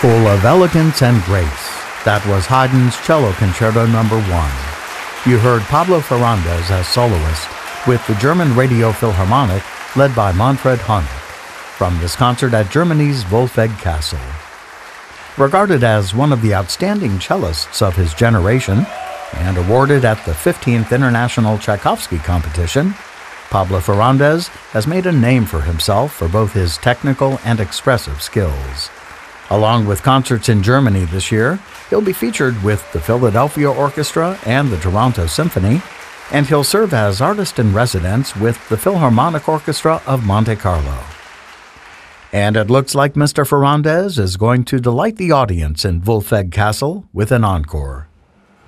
Full of elegance and grace, that was Haydn's Cello Concerto No. 1. You heard Pablo Ferrandez as soloist with the German Radio Philharmonic led by Manfred Honeck from this concert at Germany's Wolfegg-Kassel. Regarded as one of the outstanding cellists of his generation and awarded at the 15th International Tchaikovsky Competition, Pablo Ferrandez has made a name for himself for both his technical and expressive skills. Along with concerts in Germany this year, he'll be featured with the Philadelphia Orchestra and the Toronto Symphony, and he'll serve as artist-in-residence with the Philharmonic Orchestra of Monte Carlo. And it looks like Mr. Ferrandez is going to delight the audience in Wolfegg-Kassel with an encore.